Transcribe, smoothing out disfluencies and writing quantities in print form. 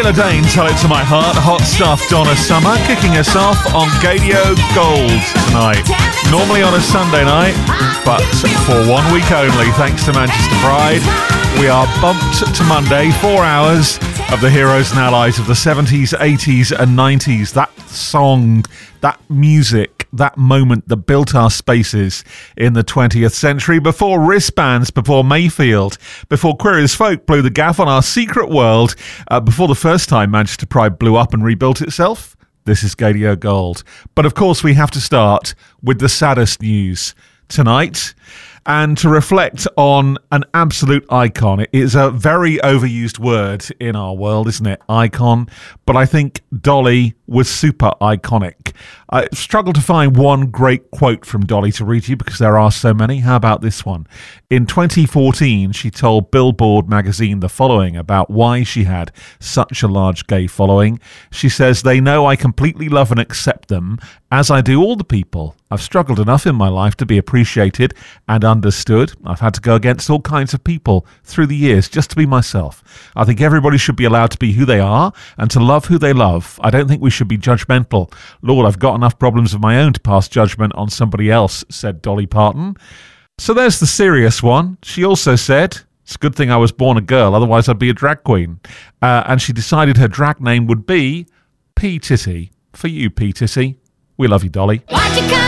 Taylor Dane, Tell It To My Heart. Hot stuff, Donna Summer, kicking us off on Gadio Gold tonight. Normally on a Sunday night, but for 1 week only, thanks to Manchester Pride, we are bumped to Monday, 4 hours of the heroes and allies of the 70s, 80s and 90s. That song, that music, that moment that built our spaces in the 20th century, before wristbands, before Mayfield, before Queer as Folk blew the gaff on our secret world, before the first time Manchester Pride blew up and rebuilt itself. This is Gadio Gold. But of course we have to start with the saddest news tonight. And to reflect on an absolute icon. It is a very overused word in our world, isn't it? Icon. But I think Dolly was super iconic. I struggled to find one great quote from Dolly to read you because there are so many. How about this one? In 2014, she told Billboard magazine the following about why she had such a large gay following. She says, "They know I completely love and accept them, as I do all the people. I've struggled enough in my life to be appreciated and understood. I've had to go against all kinds of people through the years just to be myself. I think everybody should be allowed to be who they are and to love who they love. I don't think we should be judgmental. Lord, I've got enough problems of my own to pass judgment on somebody else," said Dolly Parton. So there's the serious one. She also said, "It's a good thing I was born a girl, otherwise I'd be a drag queen." And she decided her drag name would be P. Titty. For you, P. Titty. We love you, Dolly.